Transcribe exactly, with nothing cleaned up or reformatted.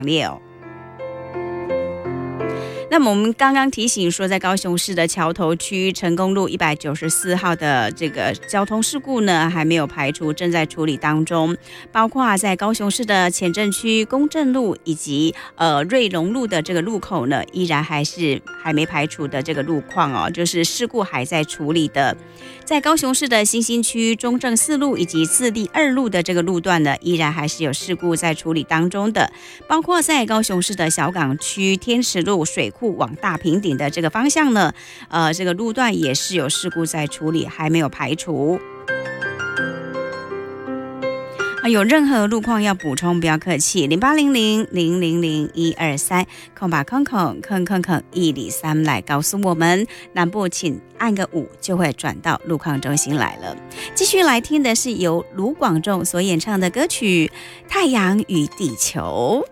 烈哦。那么我们刚刚提醒说，在高雄市的桥头区成功路一百九十四号的这个交通事故呢，还没有排除，正在处理当中。包括在高雄市的前镇区公正路以及呃瑞隆路的这个路口呢，依然还是还没排除的这个路况哦，就是事故还在处理的。在高雄市的新兴区中正四路以及四地二路的这个路段呢，依然还是有事故在处理当中的。包括在高雄市的小港区天池路水库往大坪顶的这个方向呢，呃，这个路段也是有事故在处理，还没有排除。啊，有任何路况要补充，不要客气，零八零零零零零一二三，空吧空空空空空一里三来告诉我们。南部请按个五，就会转到路况中心来了。继续来听的是由卢广仲所演唱的歌曲《太阳与地球》。